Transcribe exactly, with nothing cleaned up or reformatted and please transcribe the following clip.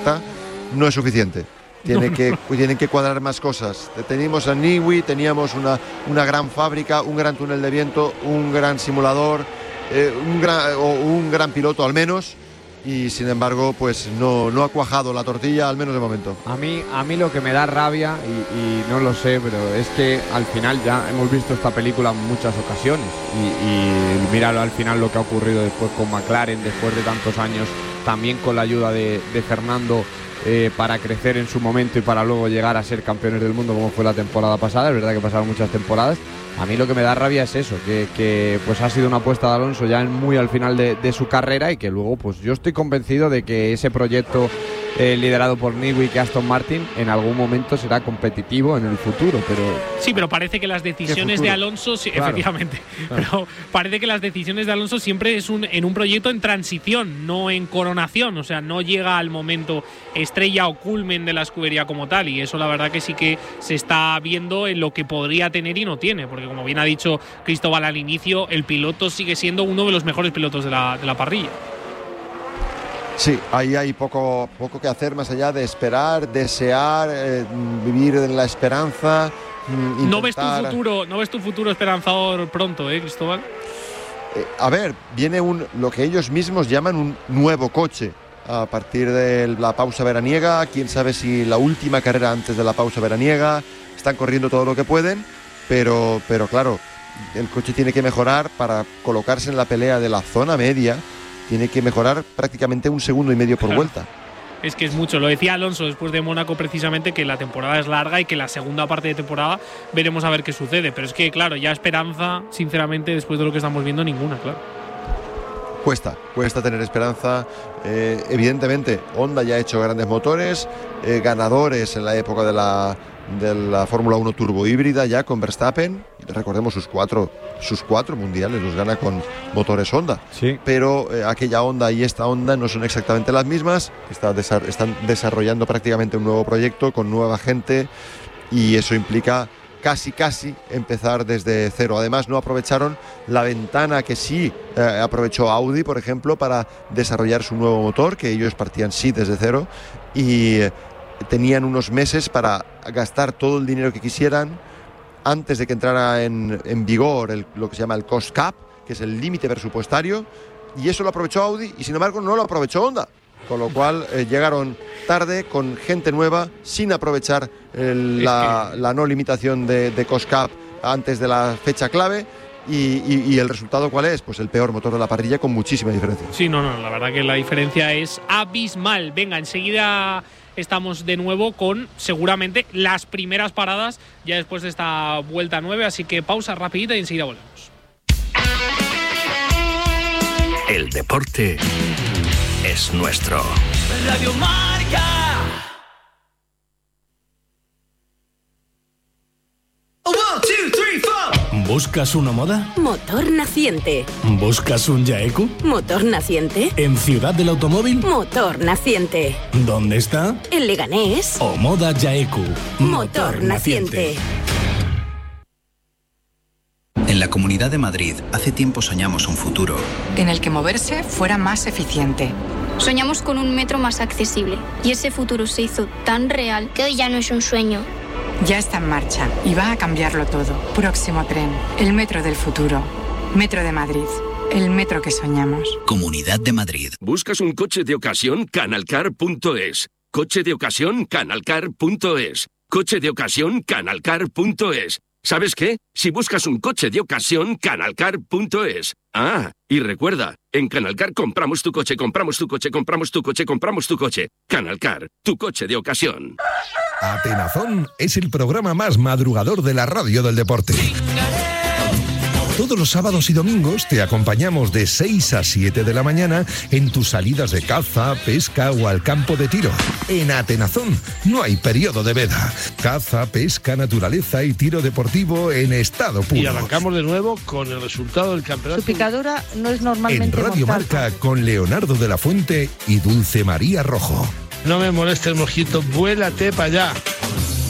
no es suficiente. Tiene no, que, no. Tienen que cuadrar más cosas. Teníamos a Newey, teníamos una, una gran fábrica, un gran túnel de viento, un gran simulador, eh, un, gran, o un gran piloto al menos, y sin embargo pues no, no ha cuajado la tortilla, al menos de momento. A mí, a mí lo que me da rabia, y, y no lo sé, pero es que al final ya hemos visto esta película en muchas ocasiones, y, y míralo al final lo que ha ocurrido después con McLaren, después de tantos años, también con la ayuda de, de Fernando, Eh, para crecer en su momento y para luego llegar a ser campeones del mundo como fue la temporada pasada. Es verdad que pasaron muchas temporadas. A mí lo que me da rabia es eso, que, que pues ha sido una apuesta de Alonso ya muy al final de, de su carrera, y que luego pues yo estoy convencido de que ese proyecto eh, liderado por Newey y Aston Martin en algún momento será competitivo en el futuro, pero sí, pero parece que las decisiones de Alonso, sí, claro, efectivamente, claro. Pero parece que las decisiones de Alonso siempre es un, en un proyecto en transición, no en coronación, o sea, no llega al momento estrella o culmen de la escudería como tal, y eso la verdad que sí que se está viendo en lo que podría tener y no tiene, porque como bien ha dicho Cristóbal al inicio, el piloto sigue siendo uno de los mejores pilotos de la, de la parrilla. Sí, ahí hay poco, poco que hacer más allá de esperar, desear, eh, vivir en la esperanza. Intentar... ¿No ves tu futuro, no ves tu futuro esperanzador pronto, eh, Cristóbal? Eh, a ver, viene un lo que ellos mismos llaman un nuevo coche a partir de la pausa veraniega. Quién sabe si la última carrera antes de la pausa veraniega. Están corriendo todo lo que pueden, pero, pero claro, el coche tiene que mejorar para colocarse en la pelea de la zona media. Tiene que mejorar prácticamente un segundo y medio por claro. vuelta. Es que es mucho. Lo decía Alonso después de Mónaco precisamente, que la temporada es larga y que la segunda parte de temporada veremos a ver qué sucede. Pero es que, claro, ya esperanza, sinceramente, después de lo que estamos viendo, ninguna, claro. Cuesta, cuesta tener esperanza. Eh, evidentemente, Honda ya ha hecho grandes motores, eh, ganadores en la época de la, de la Fórmula uno turbo híbrida ya con Verstappen. Recordemos sus cuatro, sus cuatro mundiales los gana con motores Honda. Sí. Pero eh, aquella Honda y esta Honda no son exactamente las mismas. Está desa- están desarrollando prácticamente un nuevo proyecto con nueva gente, y eso implica casi casi empezar desde cero. Además, no aprovecharon la ventana que sí eh, aprovechó Audi, por ejemplo, para desarrollar su nuevo motor, que ellos partían sí desde cero, y eh, tenían unos meses para gastar todo el dinero que quisieran antes de que entrara en, en vigor el, lo que se llama el cost cap, que es el límite presupuestario, y eso lo aprovechó Audi, y sin embargo no lo aprovechó Honda. Con lo cual eh, llegaron tarde, con gente nueva, sin aprovechar el, la, que... la no limitación de, de cost cap antes de la fecha clave. Y, y, y el resultado, ¿cuál es? Pues el peor motor de la parrilla, con muchísima diferencia. Sí, no, no, la verdad que la diferencia es abismal. Venga, enseguida estamos de nuevo con seguramente las primeras paradas ya después de esta vuelta nueve, así que pausa rapidita y enseguida volvemos. El deporte es nuestro. Radio Marca. One, two, three, four. ¿Buscas una moda? Motor Naciente. ¿Buscas un Yaeku? Motor Naciente. ¿En Ciudad del Automóvil? Motor Naciente. ¿Dónde está? En Leganés. O Moda Yaeku. Motor Naciente. En la Comunidad de Madrid, hace tiempo soñamos un futuro en el que moverse fuera más eficiente. Soñamos con un metro más accesible, y ese futuro se hizo tan real que hoy ya no es un sueño. Ya está en marcha y va a cambiarlo todo. Próximo tren, el metro del futuro. Metro de Madrid, el metro que soñamos. Comunidad de Madrid. ¿Buscas un coche de ocasión? Canalcar punto es. Coche de ocasión, Canalcar punto es. Coche de ocasión, Canalcar punto es. ¿Sabes qué? Si buscas un coche de ocasión, Canalcar punto es. Ah, y recuerda, en Canalcar compramos tu coche, compramos tu coche, compramos tu coche, compramos tu coche. Canalcar, tu coche de ocasión. Atenazón es el programa más madrugador de la radio del deporte. Todos los sábados y domingos te acompañamos de seis a siete de la mañana en tus salidas de caza, pesca o al campo de tiro. En Atenazón no hay periodo de veda. Caza, pesca, naturaleza y tiro deportivo en estado puro. Y arrancamos de nuevo con el resultado del campeonato. Su picadura no es normalmente en Radio mortal. Marca con Leonardo de la Fuente y Dulce María Rojo. No me moleste el mosquito, vuélate para allá.